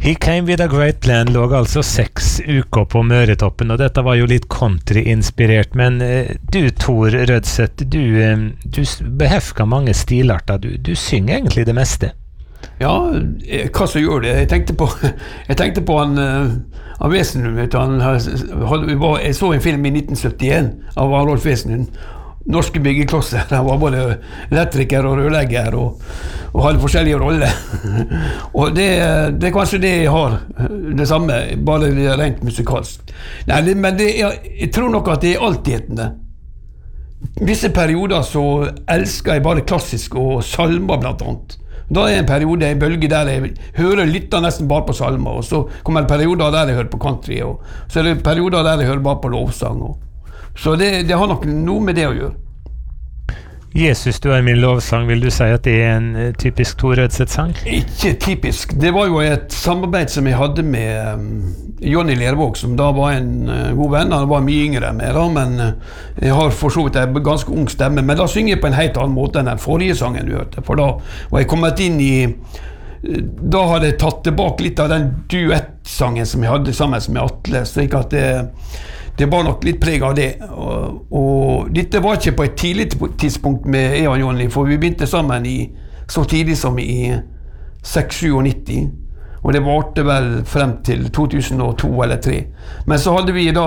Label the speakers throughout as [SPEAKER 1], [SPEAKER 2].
[SPEAKER 1] He Came With A Great Plan lå altså 6 uker på Møretoppen, og dette var jo litt country-inspirert, men du, Tor Rødseth, du behefka mange stilarter, du synger egentlig det meste.
[SPEAKER 2] Ja, hva som gjør det? Jeg tenkte på han Wesenlund, vet du, jeg så en film i 1971 av Rolf Wesenlund, norske byggeklosser. Han var både elektriker og rørlegger og hadde forskjellige roller. Og det er kanskje det jeg har, det samme, bare det rent musikalsk. Nei, men jeg tror nok at det er alltidende. Visse perioder så elsker jeg bare klassisk og salmer blant annet. Da er en periode, en bølge der jeg lytter nesten bare på salmer, og så kommer det perioder der jeg hører på country, og så er det perioder der jeg hører bare på lovsang. Så det har nok noe med det å gjøre.
[SPEAKER 1] Jesus, du er min lovsang. Vil du si at det er en typisk Tor Rødseth-sang?
[SPEAKER 2] Ikke typisk. Det var jo et samarbeid som jeg hadde med Johnny Lervåg, som da var en god venn. Han var mye yngre enn meg, men jeg har for så vidt en ganske ung stemme. Men da synger jeg på en helt annen måte enn den forrige sangen du hørte. For da var jeg kommet inn i... Da hadde jeg tatt tilbake litt av den duettsangen som jeg hadde sammen med Atle, slik at det var nok litt preg av det. Og dette var ikke på et tidlig tidspunkt med jeg og Johnny, for vi begynte sammen så tidlig som i 96, og det varte vel frem til 2002 eller 2003. Men så hadde vi da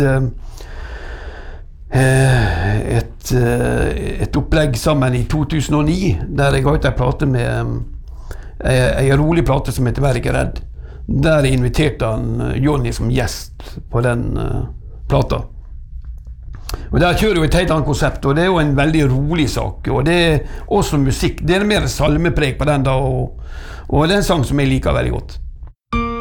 [SPEAKER 2] et opplegg sammen i 2009, der jeg ga ut en plate med en rolig plate som heter Vær ikke redd. Der inviterte han Johnny som gjest på den plata. Og der kjører jo et helt annet konsept, og det er jo en veldig rolig sak, og det er også musikk. Det er mer salmepreg på den da, og det er en sang som jeg liker veldig godt.